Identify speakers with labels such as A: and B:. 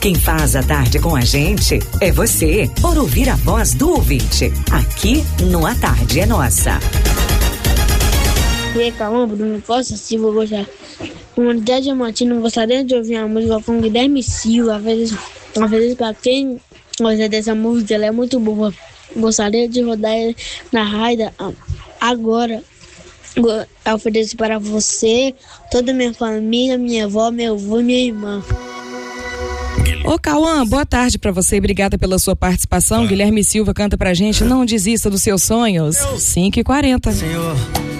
A: Quem faz a tarde com a gente é você, por ouvir a voz do ouvinte. Aqui no A Tarde é Nossa.
B: E aí, Cauã, Bruno Costa Silva, gostar. Comunidade Diamantina, gostaria de ouvir uma música com Guilherme Silva. Às vezes para quem gosta dessa música, ela é muito boa. Gostaria de rodar na rádio agora. Eu ofereço para você, toda a minha família, minha avó, meu avô e minha irmã.
C: Ô Cauã, boa tarde pra você, obrigada pela sua participação. Guilherme Silva canta pra gente, não desista dos seus sonhos. 5h40.
D: Senhor,